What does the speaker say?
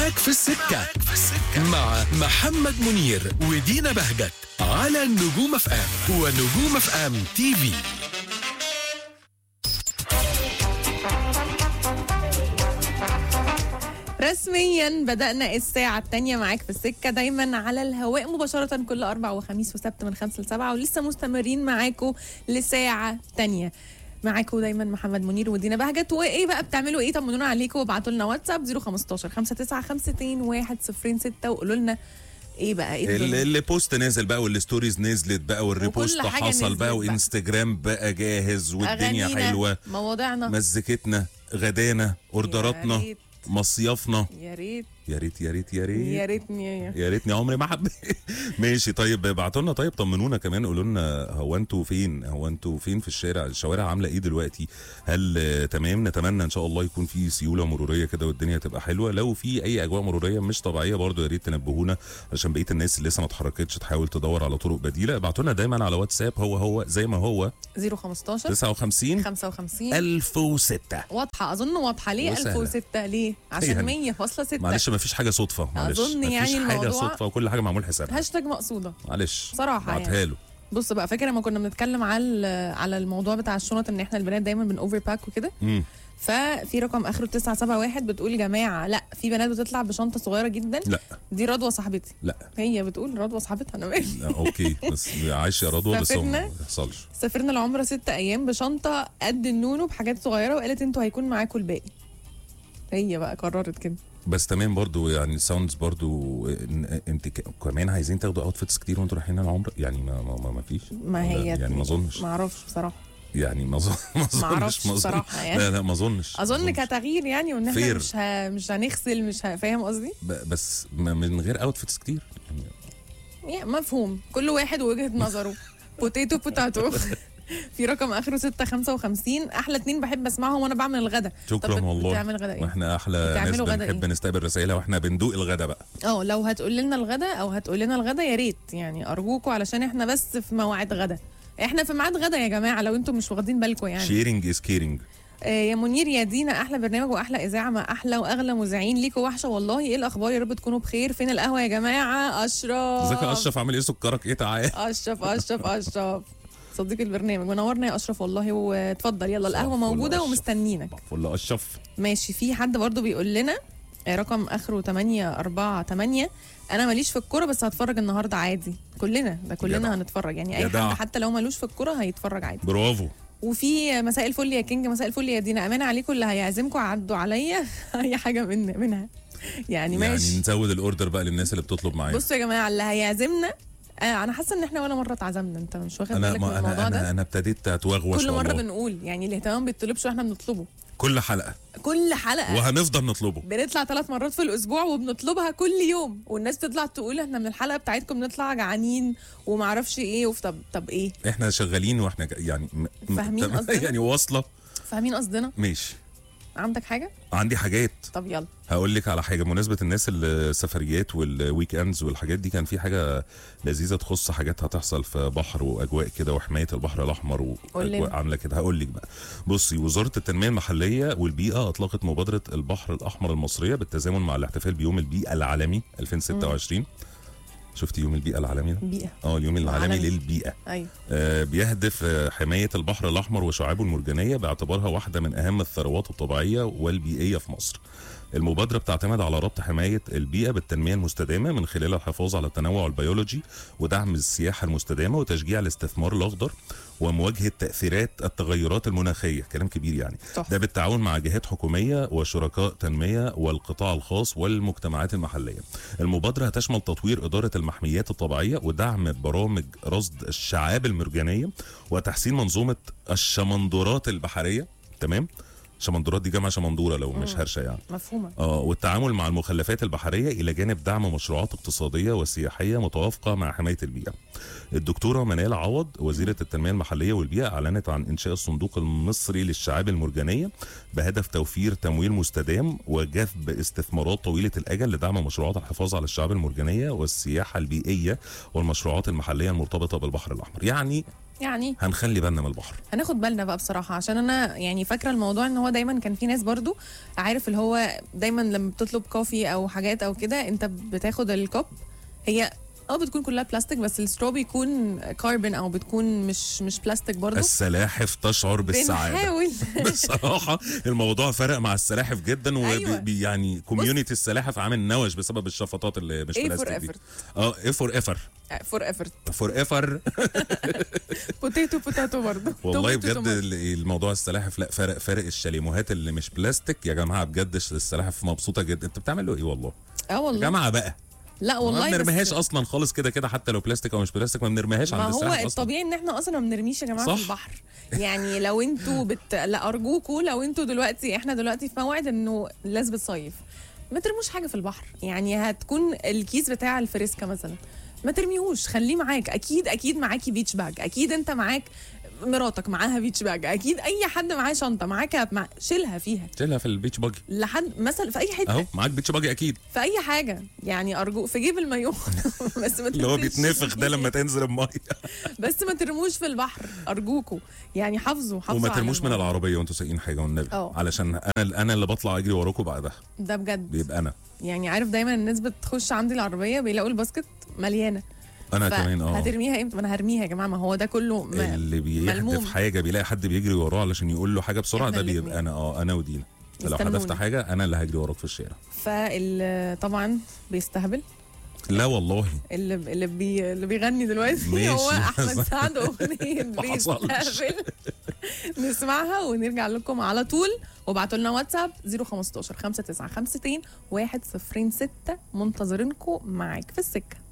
معاك في السكة مع محمد منير ودينا بهجت على نجوم اف ام ونجوم اف ام تي في. رسميا بدأنا الساعة الثانية معاك في السكة، دايما على الهواء مباشرة كل أربع وخميس وسبت من 5 ل7، ولسه مستمرين معاكم لساعة تانية. معاكم دايما محمد منير ودينا بهجت. وايه بقى بتعملوا ايه؟ طمنونا عليكم وابعتوا لنا واتساب 015 5952 106 وقولوا لنا ايه بقى ايه اللي بوست نازل بقى والستوريز نزلت بقى والريبوست حصل بقى وانستجرام بقى جاهز والدنيا حلوة، مواضيعنا، مزيكتنا، غدانا، اوردراتنا، مصيفنا. يا ريت يا ريت يا ريت يا ريت يا ريتني يا ريتني عمري ما حبيت. ماشي طيب ابعتوا لنا، طيب طمنونا كمان، قولوا لنا هو انتوا فين في الشوارع عامله ايه دلوقتي؟ هل تمام؟ نتمنى ان شاء الله يكون في سيوله مروريه كده والدنيا تبقى حلوه. لو في اي اجواء مروريه مش طبيعيه برضو يا ريت تنبهونا عشان بقيه الناس اللي لسه ما اتحركتش تحاول تدور على طرق بديله. ابعتوا لنا دايما على واتساب هو زي ما هو 015 59 55 1006. واضحه اظن، واضحه ليه 1006 ليه؟ عشان 100.6. معلش ما فيش حاجه صدفه، معلش اظن يعني مفيش حاجه الموضوع صدفه وكل حاجه معمول حسابها. هاشتاج مقصوده معلش صراحه بعتها يعني. له. بص بقى، فاكر لما كنا بنتكلم على الموضوع بتاع الشنط ان احنا البنات دايما بن اوفر باك وكده، ففي رقم اخره 971 بتقول يا جماعه لا، في بنات بتطلع بشنطه صغيره جدا. لا دي رضوى صاحبتي. لا هي بتقول رضوى صاحبتها، انا مالي. اوكي بس عايش يا رضوى، بس ما يحصلش. سافرنا العمره 6 ايام بشنطه قد النونو بحاجات صغيره، وقالت انتوا هيكون معاكم الباقي. هي بقى قررت كده. بس تمام برضو يعني ساوندز برضو انت كمان عايزين تاخدوا اوتفيتس كتير وانتوا رايحين العمره يعني ما فيش. ما هي يعني ما اظنش، ما اعرفش بصراحه يعني ما اظنش بصراحه يعني. لا ما اظنش، اظن كتغيير يعني، وان احنا مش هنغسل، فاهم قصدي؟ بس من غير اوتفيتس كتير يعني مفهوم، كل واحد ووجهه نظره. بوتاتو. في رقم اخره 655. احلى 2 بحب اسمعهم وانا بعمل الغدا. شكرا والله. بتعمل غدا ايه؟ واحنا احلى ناس بنحب نستقبل رسائلها واحنا بندوق الغدا بقى. لو هتقول لنا الغدا او هتقول لنا الغدا يا ريت يعني، ارجوكوا، علشان احنا بس في مواعيد غدا. احنا في ميعاد غدا يا جماعه، لو انتم مش واخدين بالكم يعني. شيرنج از كيرنج. يا منير يا دينا، احلى برنامج واحلى اذاعه مع احلى واغلى مذيعين، ليكوا وحشه والله. ايه الاخبار؟ يا رب تكونوا بخير. فين القهوه يا جماعه؟ اشرف. ازيك يا اشرف؟ عامل ايه؟ سكرك ايه؟ تعالى. اشرف صديق البرنامج، منورنا يا اشرف والله. واتفضل يلا، القهوه موجوده ومستنينك. فل اشرف. ماشي. في حد برضو بيقول لنا رقم اخره 848. انا ماليش في الكوره بس هتفرج النهارده عادي. كلنا هنتفرج يعني، اي حد حتى لو مالوش في الكوره هيتفرج عادي. برافو. وفي مساء الفل يا كينج، مساء الفل يا دينا، امانه عليكم اللي هيعزمكم عدوا عليا. اي حاجه منها يعني ماشي. يعني نزود الاوردر بقى للناس اللي بتطلب معايا. بصوا يا جماعه، اللي هيعزمنا انا حاسه ان احنا ولا مره اتعزمنا. انت مش واخد بالك من الموضوع ده؟ انا ابتديت اتوغوش كل مره بنقول يعني الاهتمام بيطلبش واحنا بنطلبه. كل حلقه وهنفضل نطلبه. بنطلع 3 مرات في الاسبوع وبنطلبها كل يوم، والناس تطلع تقول احنا من الحلقه بتاعتكم نطلع جعانين وما اعرفش ايه. طب ايه؟ احنا شغالين واحنا يعني فاهمين قصدنا يعني واصله. فاهمين قصدنا. ماشي. عندك حاجه؟ عندي حاجات. طب يلا هقول لك على حاجه بمناسبه الناس السفريات والويك اندز والحاجات دي. كان في حاجه لذيذه تخص حاجات هتحصل في بحر واجواء كده وحمايه البحر الاحمر واجواء عامله كده. هقول لك بقى. بصي، وزاره التنميه المحليه والبيئه اطلقت مبادره البحر الاحمر المصريه بالتزامن مع الاحتفال بيوم البيئه العالمي 2026. شفتي يوم البيئه العالمي ده؟ البيئه اليوم العالمي للبيئه. ايوه. بيهدف حمايه البحر الاحمر وشعابه المرجانيه باعتبارها واحده من اهم الثروات الطبيعيه والبيئيه في مصر. المبادرة بتعتمد على ربط حماية البيئة بالتنمية المستدامة من خلال الحفاظ على التنوع البيولوجي ودعم السياحة المستدامة وتشجيع الاستثمار الأخضر ومواجهة تأثيرات التغيرات المناخية. كلام كبير يعني. ده بالتعاون مع جهات حكومية وشركاء تنمية والقطاع الخاص والمجتمعات المحلية. المبادرة هتشمل تطوير إدارة المحميات الطبيعية ودعم برامج رصد الشعاب المرجانية وتحسين منظومة الشمندرات البحرية. تمام؟ شمندورات دي جمع شمندوره لو مش هرشه يعني. مفهومه. والتعامل مع المخلفات البحريه الى جانب دعم مشروعات اقتصاديه وسياحيه متوافقه مع حمايه البيئه. الدكتوره منال عوض وزيره التنميه المحليه والبيئه اعلنت عن انشاء الصندوق المصري للشعاب المرجانيه بهدف توفير تمويل مستدام وجذب استثمارات طويله الاجل لدعم مشروعات الحفاظ على الشعاب المرجانيه والسياحه البيئيه والمشروعات المحليه المرتبطه بالبحر الاحمر. يعني يعني هنخلي بالنا من البحر. هناخد بالنا بقى بصراحه، عشان انا يعني فاكره الموضوع ان هو دايما كان في ناس برضو عارف اللي هو دايما لما بتطلب كوفي او حاجات او كده انت بتاخد الكوب، هي بتكون كلها بلاستيك بس السترو بيكون كاربون او بتكون مش بلاستيك برضو. السلاحف تشعر بالسعاده. بنحاول. بصراحه الموضوع فرق مع السلاحف جدا، أيوة. يعني كوميونتي السلاحف عامل نوش بسبب الشفطات اللي مش بلاستيك دي. ايه فور ايفر. فور ايفر. بوتيتو برضه. والله بجد الموضوع السلاحف لا فارق الشاليموهات اللي مش بلاستيك يا جماعه، بجد السلاحف مبسوطه جدا. انت بتعملوا ايه والله؟ والله يا جماعه بقى لا والله ما بنرميهاش اصلا خالص كده حتى لو بلاستيك او مش بلاستيك ما بنرميهاش عند السلاحف اصلا. ما هو الطبيعي ان احنا اصلا ما بنرميش يا جماعه صح؟ في البحر. يعني لو انتوا لا ارجوكوا، لو انتوا دلوقتي احنا دلوقتي في موعد انه الناس بتصيف، ما ترموش حاجه في البحر. يعني هتكون الكيس بتاع الفريسكا مثلا ما ترميهوش، خليه معاك. اكيد معاكي بيتش باج، اكيد انت معاك مراتك معاها بيتش باج، اكيد اي حد معاه شنطه معاك شيلها فيها، شيلها في البيتش باجي لحد مثلا في اي حته اهو معاك بيتش باجي اكيد في اي حاجه. يعني ارجوك في جيب المايو بس ما اللي هو بيتنفخ ده لما تنزل الميه. بس ما ترموش في البحر ارجوكوا، يعني حافظوا وما ترموش من العربيه وانتوا سايقين حاجه والنبي، علشان انا اللي بطلع اجري وراكم بعدها. ده بجد بيبقى انا يعني عارف دايما الناس بتخش عندي العربيه بيلاقوا الباسكت مليانه. انا كمان هترميها امتى؟ ما انا هرميها يا جماعه، ما هو ده كله اللي بيحدف حاجه بيلاقي حد بيجري وراه علشان يقول له حاجه بسرعه، ده بيبقى انا ودينا. لو حدفت حاجه انا اللي هجري وراك في الشارع. طبعا بيستهبل. لا والله اللي بيغني دلوقتي هو احمد سعد، اغنيه بيستهبل. نسمعها ونرجع لكم على طول. وابعتوا لنا واتساب 015 5952 106 منتظرينكم معاك في السكه.